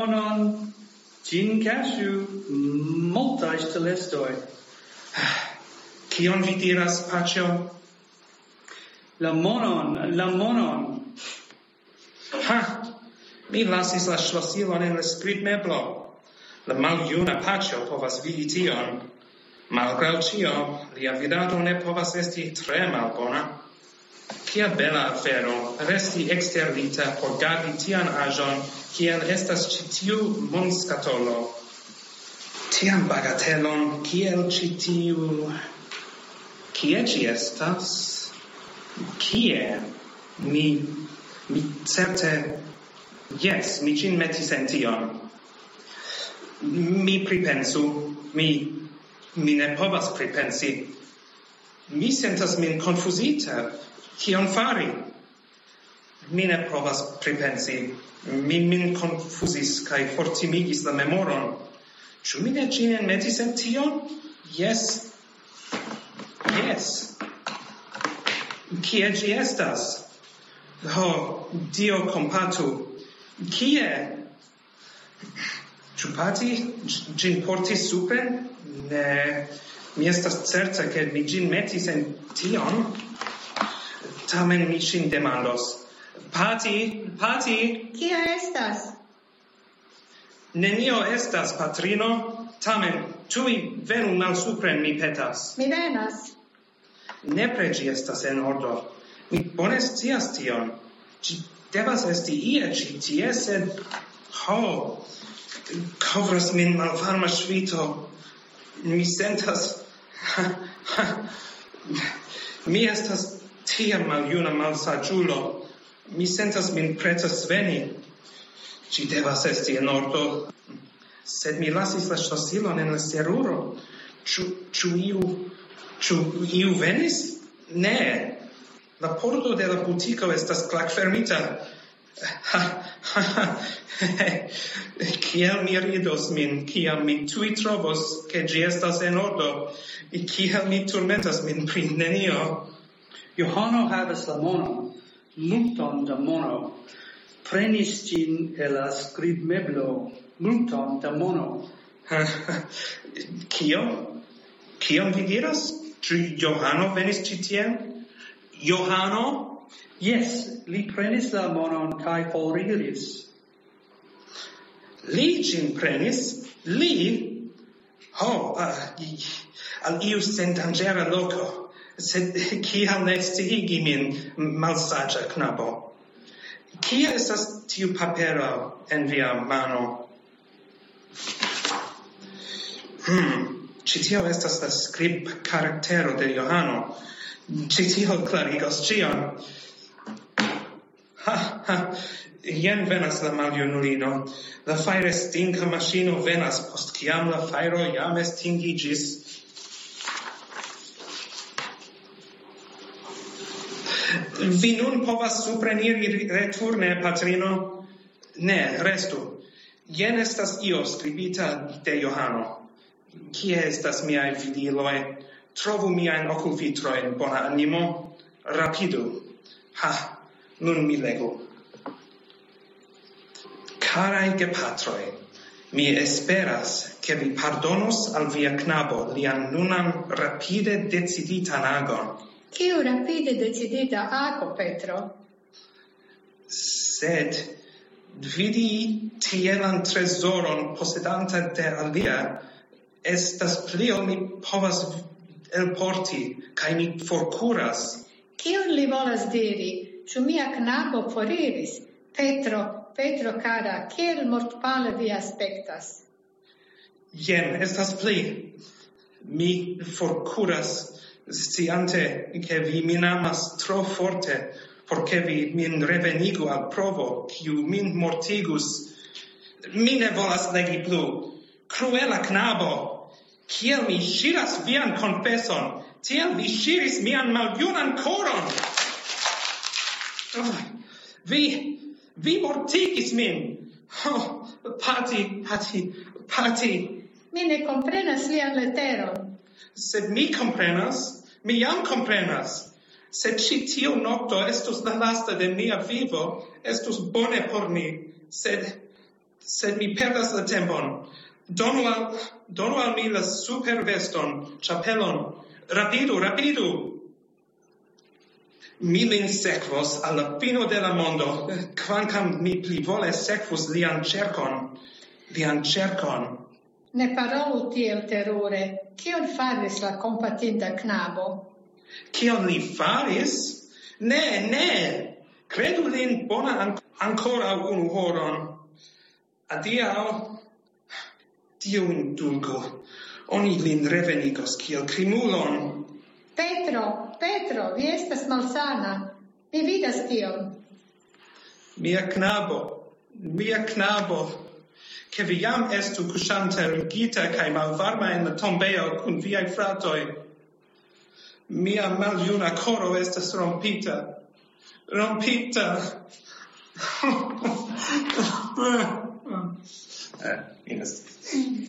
Non gin cashew multae stelestoi. Kion vi diras, Paĉjo? La monon. Ha! Mi lasis la ŝlosilon en la skribmeblo. La maljuna Paĉjo povas vidi tion. Malgraŭ ĉio, lia vidado ne povas esti tre malbona. Kia bela afero, resti eksterlita por gardi tian aĵon, kiel estas ĉi tiu monskatolo. Tian bagatelon, kiel ĉi tiu... Kie ĝi estas? Kie? Mi certe... Jes, mi ĝin metis en tion. Mi pripensu, mi ne povas pripensi. Mi sentas min konfuzita. Kion fari? Mi ne povas pripensi. Mi min konfuzis kaj fortimigis la memoron. Ĉu mi ne ĝin enmetis en tion? Jes. Kie ĝi estas? Ho, Dio kompatu. Kie? Ĉu Pati ĝin portis supren? Ne, mi estas certa ke mi ĝin metis en tion. Tamen mi ŝin demandos. Pati! Kia estas? Nenio estas, patrino. Tamen, tuj venu malsupren, mi petas. Mi venas. Nepre ĝi estas en ordo. Mi bone scias tion. Ĝi devas esti ie ĉi tie, sed... Ho! Kovras min malvarma ŝvito. Mi sentas... Mi estas tiam maljuna malsaĝulo. Mi sentas min preta sveni. Ĝi devas esti en ordo. Sed mi lasis la ŝlosilon en la seruro. Ĉu iu venis? Ne. La pordo de la butiko estas klakfermita. Kiel mi ridos min, kiam mi tuj trovos, ke ĝi estas en ordo, kiel mi turmentas min pri nenio. Johano havas la monon, multon da mono. Prenis ĝin el la skribmeblo, multon da mono. Kio? Kion vi diras? Ĉu Johano venis ĉi tien? Johano? Yes, li prenis la monon kaj foriris. Li ĝin prenis? Li? Ho, al iu sendanĝera loko. Sed kial ne sciigi min, malsaĝa knabo? Kia estas tiu papero en via mano? Ĉi tio estas la skribkaraktero de Johano. Ĉi tio klarigos ĉion. Jen venas la maljunulino. La fajrestinka maŝino venas, post kiam la fajro jam estingiĝis. Vi nun povas supreniri returne, patrino? Ne, restu. Jen estas io skribita de Johano. Kie estas miaj vidiloj? Trovu miajn okulvitrojn, bona animo. Rapidu. Nun mi legu. Caraj gepatroj, mi esperas, ke vi pardonos al via knabo lian nunan rapide deciditan agon. Kiu rapide decidita ago, Petro? Sed vidi tielan trezoron posedanta de alia estas pli ol mi povas elporti, kaj mi forkuras. Kion li volas diri? Ĉu mia knabo foriris? Petro cara, kiel mortpale vi aspektas? Jen, estas pli. Mi forkuras, sciante ke vi min amas tro forte, por ke vi min revenigu al provo, kiu min mortigus. Mi ne volas legi plu. Cruela knabo, kiel mi ŝiras vian konfeson, tiel vi ŝiris mian maljunan koron. Vi mortigis min. Pati. Mi ne komprenas lian leteron. Sed mi komprenas, mi jam komprenas. Sed ĉi tiu nokto estus la lasta de mia vivo, estus bone por mi. Sed sed mi perdas la tempon. Donu al mi la superveston, chapelon. Rapidu, rapidu! Mi lin sekvos alla fino de la mondo, quancam mi pli vole sekvus lian cercon. Ne parolu tiel terure, kion faris la compatinda knabo? Kion li faris? Ne! Credu lin bona ancora unu horon. Adiao. Dio indulgu. Oni lin revenigos kiel crimulon. Petro, vi estas malsana. Mi vidas tion. Mia knabo, che vi jam estu cusante rigita cae malvarma in la tombeo cun viai fratoi. Mia maljuna coro estas rompita. Minus.